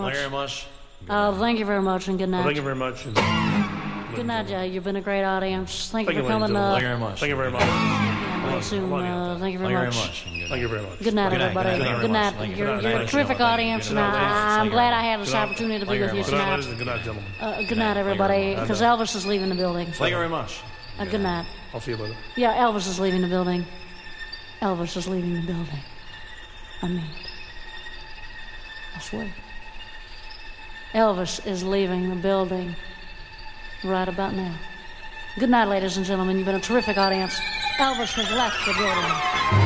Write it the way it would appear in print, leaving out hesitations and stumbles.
much. Thank you very much. Thank you very much, and good night. Thank you very much. Good night, Jay. You've been a great audience. Thank you Thank for you, ladies coming. and Thank you very much. Thank you very much. Real soon. Thank you very much. Thank you very much. Good night, everybody. Good night. You're a terrific audience, and I'm glad I had this opportunity to be with you Good night, tonight. ladies, and good night, gentlemen. Good night, everybody, because Elvis is leaving the building. Thank you very much. Good night. I'll see you later. Yeah, Elvis is leaving the building. Elvis is leaving the building. I mean it. I swear. Elvis is leaving the building right about now. Good night, ladies and gentlemen. You've been a terrific audience. Elvis has left the building.